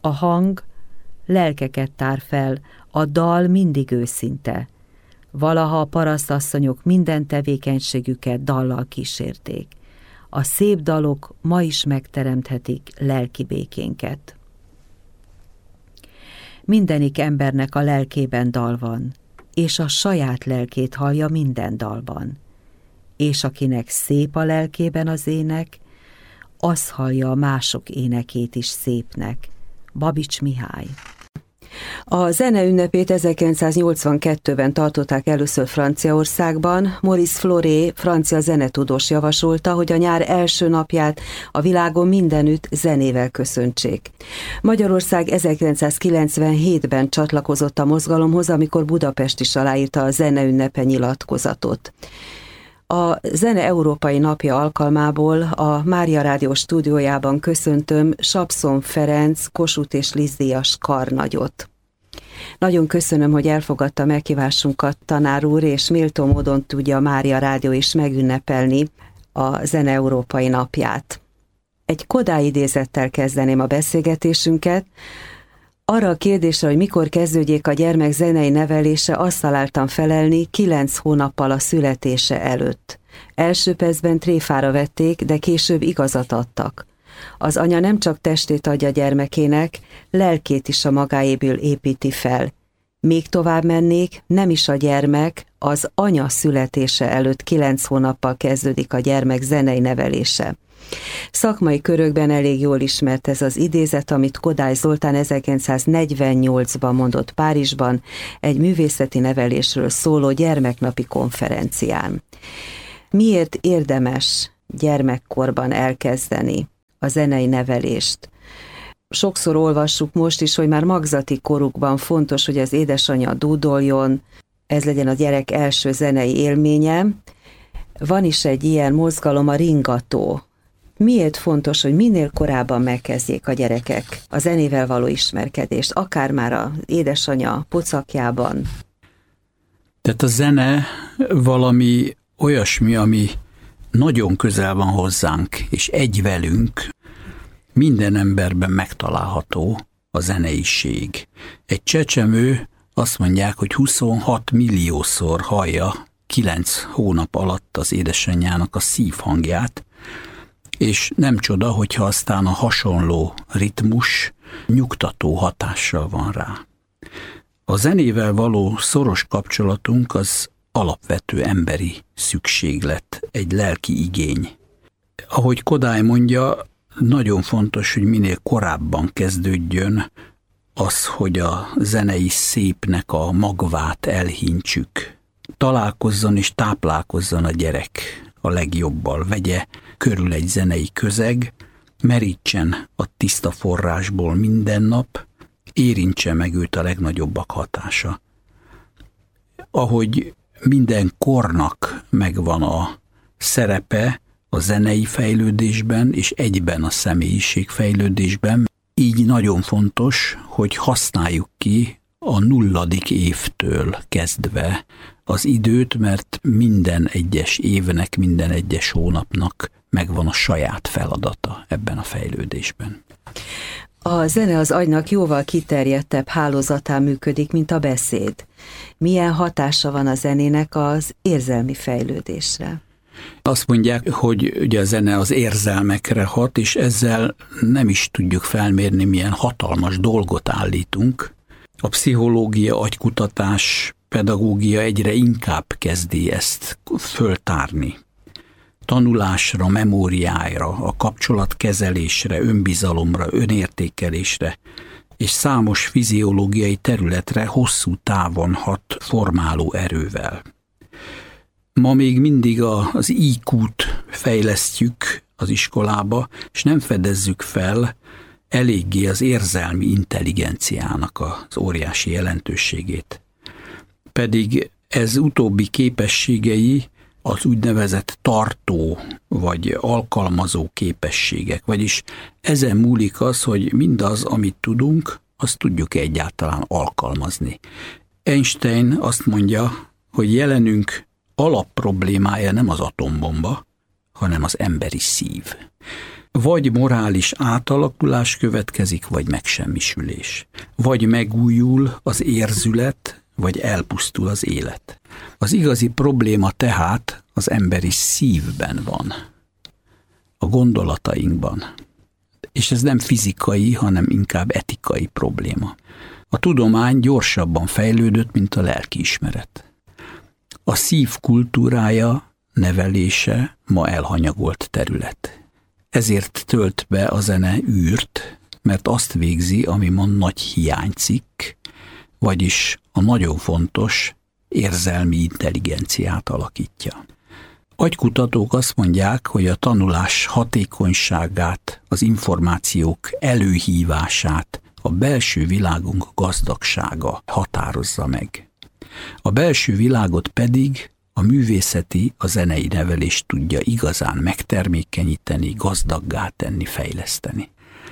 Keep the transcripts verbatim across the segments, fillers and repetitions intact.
A hang lelkeket tár fel, a dal mindig őszinte. Valaha a parasztasszonyok minden tevékenységüket dallal kísérték. A szép dalok ma is megteremthetik lelki békénket. Mindenik embernek a lelkében dal van, és a saját lelkét hallja minden dalban. És akinek szép a lelkében az ének, az hallja a mások énekét is szépnek. Babics Mihály. A zene ünnepét ezerkilencszáznyolcvankettőben tartották először Franciaországban. Maurice Floré, francia zenetudós javasolta, hogy a nyár első napját a világon mindenütt zenével köszöntsék. Magyarország ezerkilencszázkilencvenhétben csatlakozott a mozgalomhoz, amikor Budapest is aláírta a zene ünnepe nyilatkozatot. A Zene Európai Napja alkalmából a Mária Rádió stúdiójában köszöntöm Sapszon Ferenc, Kossuth és Liszt díjas karnagyot. Nagyon köszönöm, hogy elfogadta meghívásunkat, tanár úr, és méltó módon tudja a Mária Rádió is megünnepelni a Zene Európai Napját. Egy Kodály idézettel kezdeném a beszélgetésünket. Arra a kérdésre, hogy mikor kezdődjék a gyermek zenei nevelése, azt találtam felelni kilenc hónappal a születése előtt. Első percben tréfára vették, de később igazat adtak. Az anya nem csak testét adja gyermekének, lelkét is a magáéből építi fel. Még tovább mennék, nem is a gyermek, az anya születése előtt kilenc hónappal kezdődik a gyermek zenei nevelése. Szakmai körökben elég jól ismert ez az idézet, amit Kodály Zoltán ezerkilencszáznegyvennyolcban mondott Párizsban egy művészeti nevelésről szóló gyermeknapi konferencián. Miért érdemes gyermekkorban elkezdeni a zenei nevelést? Sokszor olvassuk most is, hogy már magzati korukban fontos, hogy az édesanyja dúdoljon, ez legyen a gyerek első zenei élménye. Van is egy ilyen mozgalom, a ringató. Miért fontos, hogy minél korábban megkezdjék a gyerekek a zenével való ismerkedést, akár már az édesanyja pocakjában? Tehát a zene valami olyasmi, ami nagyon közel van hozzánk, és egy velünk. Minden emberben megtalálható a zeneiség. Egy csecsemő, azt mondják, hogy huszonhat milliószor hallja kilenc hónap alatt az édesanyjának a szívhangját, és nem csoda, hogyha aztán a hasonló ritmus nyugtató hatással van rá. A zenével való szoros kapcsolatunk az alapvető emberi szükséglet, egy lelki igény. Ahogy Kodály mondja, nagyon fontos, hogy minél korábban kezdődjön az, hogy a zenei szépnek a magvát elhintsük. Találkozzon és táplálkozzon a gyerek a legjobbal, vegye körül egy zenei közeg, merítsen a tiszta forrásból minden nap, érintse meg őt a legnagyobbak hatása. Ahogy minden kornak megvan a szerepe a zenei fejlődésben és egyben a személyiségfejlődésben, így nagyon fontos, hogy használjuk ki a nulladik évtől kezdve az időt, mert minden egyes évnek, minden egyes hónapnak megvan a saját feladata ebben a fejlődésben. A zene az agynak jóval kiterjedtebb hálózatán működik, mint a beszéd. Milyen hatása van a zenének az érzelmi fejlődésre? Azt mondják, hogy ugye a zene az érzelmekre hat, és ezzel nem is tudjuk felmérni, milyen hatalmas dolgot állítunk. A pszichológia, agykutatás, pedagógia egyre inkább kezdi ezt föltárni. Tanulásra, memóriára, a kapcsolatkezelésre, önbizalomra, önértékelésre és számos fiziológiai területre hosszú távon hat formáló erővel. Ma még mindig az í kút fejlesztjük az iskolába, és nem fedezzük fel eléggé az érzelmi intelligenciának az óriási jelentőségét. Pedig ez utóbbi képességei az úgynevezett tartó vagy alkalmazó képességek, vagyis ezen múlik az, hogy mindaz, amit tudunk, azt tudjuk egyáltalán alkalmazni. Einstein azt mondja, hogy jelenünk alapproblémája nem az atombomba, hanem az emberi szív. Vagy morális átalakulás következik, vagy megsemmisülés. Vagy megújul az érzület, vagy elpusztul az élet. Az igazi probléma tehát az emberi szívben van, a gondolatainkban. És ez nem fizikai, hanem inkább etikai probléma. A tudomány gyorsabban fejlődött, mint a lelkiismeret. A szív kultúrája, nevelése ma elhanyagolt terület. Ezért tölt be a zene űrt, mert azt végzi, ami ma nagy hiánycikk, vagyis a nagyon fontos érzelmi intelligenciát alakítja. Agykutatók azt mondják, hogy a tanulás hatékonyságát, az információk előhívását a belső világunk gazdagsága határozza meg. A belső világot pedig a művészeti, a zenei nevelés tudja igazán megtermékenyíteni, gazdaggá tenni, fejleszteni.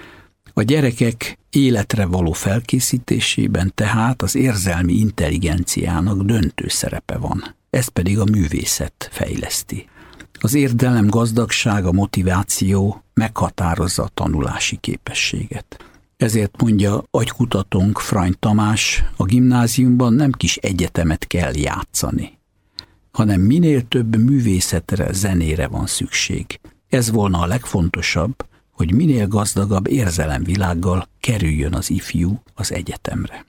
A gyerekek életre való felkészítésében tehát az érzelmi intelligenciának döntő szerepe van. Ez pedig a művészet fejleszti. Az érdelem gazdagsága, motiváció meghatározza a tanulási képességet. Ezért mondja agykutatónk Frany Tamás, a gimnáziumban nem kis egyetemet kell játszani, hanem minél több művészetre, zenére van szükség. Ez volna a legfontosabb, hogy minél gazdagabb érzelemvilággal kerüljön az ifjú az egyetemre.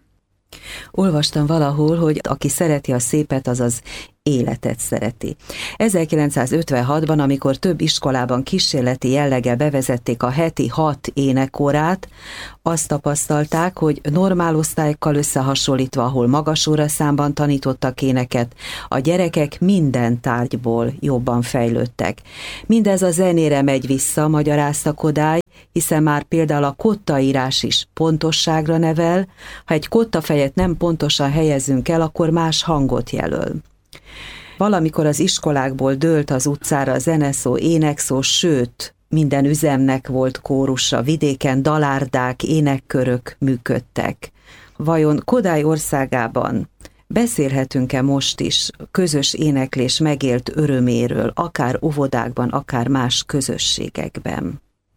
Olvastam valahol, hogy aki szereti a szépet, az az életet szereti. ezerkilencszázötvenhatban, amikor több iskolában kísérleti jelleggel bevezették a heti hat énekórát, azt tapasztalták, hogy normál osztályokkal összehasonlítva, ahol magas óraszámban tanítottak éneket, a gyerekek minden tárgyból jobban fejlődtek. Mindez a zenére megy vissza, magyarázta Kodály, hiszen már például a kottaírás is pontosságra nevel, ha egy kottafejet nem pontosan helyezünk el, akkor más hangot jelöl. Valamikor az iskolákból dőlt az utcára a zeneszó, énekszó, sőt, minden üzemnek volt kórusa, vidéken dalárdák, énekkörök működtek. Vajon Kodály országában beszélhetünk-e most is közös éneklés megélt öröméről, akár óvodákban, akár más közösségekben?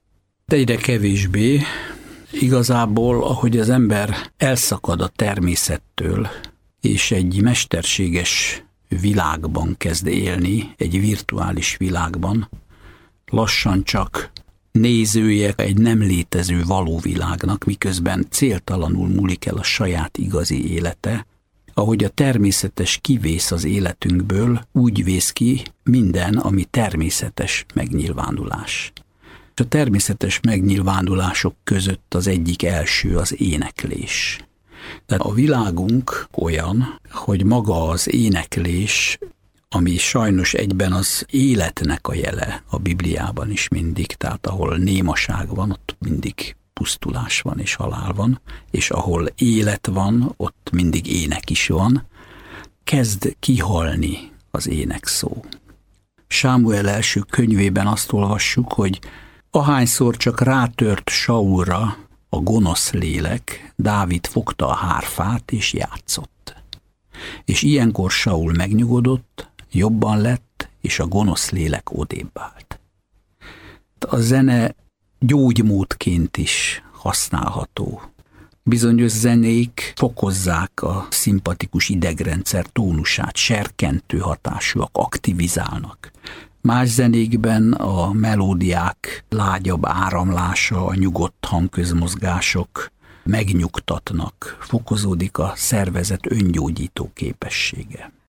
De egyre kevésbé. Igazából, ahogy az ember elszakad a természettől, és egy mesterséges világban kezd élni, egy virtuális világban, lassan csak nézője egy nem létező való világnak, miközben céltalanul múlik el a saját igazi élete, ahogy a természetes kivész az életünkből, úgy vész ki minden, ami természetes megnyilvánulás. A természetes megnyilvánulások között az egyik első az éneklés. Tehát a világunk olyan, hogy maga az éneklés, ami sajnos egyben az életnek a jele a Bibliában is mindig, tehát ahol némaság van, ott mindig pusztulás van és halál van, és ahol élet van, ott mindig ének is van, kezd kihalni az énekszó. Sámuel első könyvében azt olvassuk, hogy ahányszor csak rátört Saulra a gonosz lélek, Dávid fogta a hárfát és játszott. És ilyenkor Saul megnyugodott, jobban lett, és a gonosz lélek odébb állt. A zene gyógymódként is használható. Bizonyos zenék fokozzák a szimpatikus idegrendszer tónusát, serkentő hatásúak, aktivizálnak. Más zenékben a melódiák lágyabb áramlása, a nyugodt hangközmozgások megnyugtatnak, fokozódik a szervezet öngyógyító képessége.